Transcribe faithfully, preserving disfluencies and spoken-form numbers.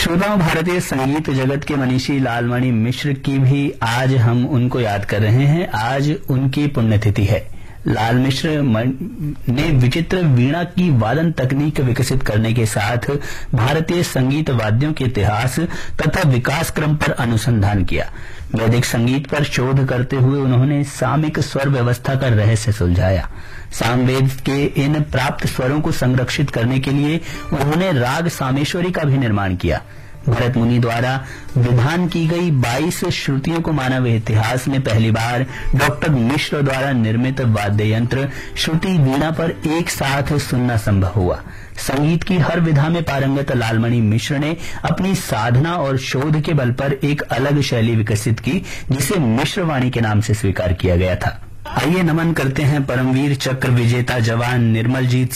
श्रोताओं, भारतीय संगीत जगत के मनीषी लालमणि मिश्र की भी आज हम उनको याद कर रहे हैं। आज उनकी पुण्यतिथि है। लाल मिश्र ने विचित्र वीणा की वादन तकनीक विकसित करने के साथ भारतीय संगीत वाद्यों के इतिहास तथा विकास क्रम पर अनुसंधान किया। वैदिक संगीत पर शोध करते हुए उन्होंने सामिक स्वर व्यवस्था का रहस्य सुलझाया। सामवेद के इन प्राप्त स्वरों को संरक्षित करने के लिए उन्होंने राग सामेश्वरी का भी निर्माण किया। भरत मुनि द्वारा विधान की गई बाईस श्रुतियों को मानव इतिहास में पहली बार डॉक्टर मिश्र द्वारा निर्मित वाद्य यंत्र श्रुति वीणा पर एक साथ सुनना संभव हुआ। संगीत की हर विधा में पारंगत लालमणि मिश्र ने अपनी साधना और शोध के बल पर एक अलग शैली विकसित की, जिसे मिश्रवाणी के नाम से स्वीकार किया गया था। आइए नमन करते हैं परमवीर चक्र विजेता जवान निर्मलजीत